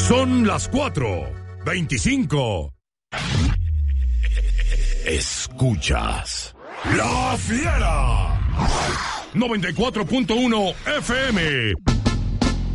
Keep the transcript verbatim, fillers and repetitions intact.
Son las cuatro veinticinco. Escuchas La Fiera noventa y cuatro punto uno F M.